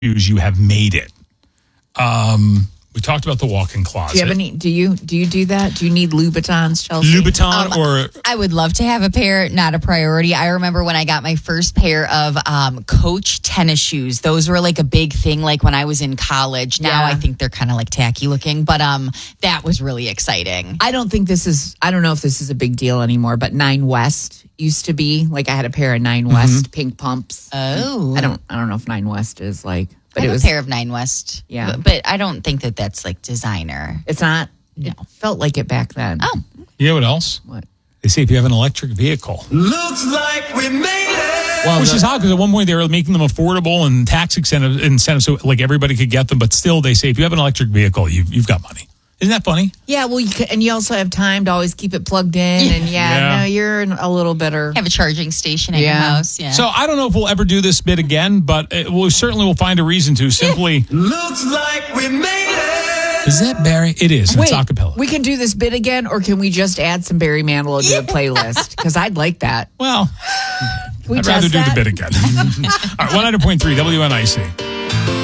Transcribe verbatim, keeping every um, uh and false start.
shoes, you have made it. Um, we talked about the walk-in closet. Do you have any? Do you do you do that? Do you need Louboutins, Chelsea? Louboutin Um, or I would love to have a pair, not a priority. I remember when I got my first pair of um, Coach tennis shoes. Those were like a big thing, like when I was in college. Now Yeah. I think they're kind of like tacky looking, but um, that was really exciting. I don't think this is. I don't know if this is a big deal anymore. But Nine West used to be like I had a pair of Nine West pink pumps. Oh, I don't. I don't know if Nine West is like. But I it have was a pair of Nine West. Yeah. but, but I don't think that that's like designer. It's not. No. It felt like it back then. Oh, you know what else? What? They say if you have an electric vehicle. Looks like we made it. Well, Which the- is odd because at one point they were making them affordable and tax incentive, incentives so like everybody could get them. But still, they say if you have an electric vehicle, you've, you've got money. Isn't that funny? Yeah, well, you can, and you also have time to always keep it plugged in, and yeah, Yeah. no, you're a little better. have a charging station at Yeah. your house. Yeah. So I don't know if we'll ever do this bit again, but it, we certainly will find a reason to. Simply, Looks like we made it. is that Barry? It is. And it's acapella. we can do this bit again, or can we just add some Barry Manilow to the playlist? Because I'd like that. Well, Can we I'd rather test do that? the bit again. All right, one hundred point three W N I C.